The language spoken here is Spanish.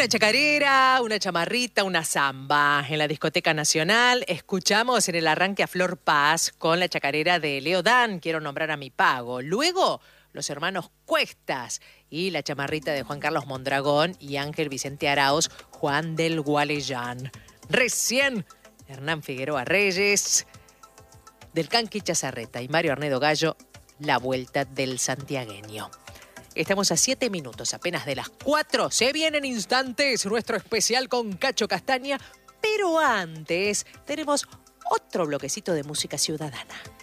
Una chacarera, una chamarrita, una samba. En la Discoteca Nacional escuchamos en el arranque a Flor Paz con la chacarera de Leo Dan, Quiero nombrar a mi pago. Luego, los hermanos Cuestas y la chamarrita de Juan Carlos Mondragón y Ángel Vicente Arauz, Juan del Gualeyán. Recién, Hernán Figueroa Reyes, del Canqui Chazarreta y Mario Arnedo Gallo, La Vuelta del Santiagueño. Estamos a 7 minutos apenas de las 4. Se viene en instantes nuestro especial con Cacho Castaña. Pero antes tenemos otro bloquecito de música ciudadana.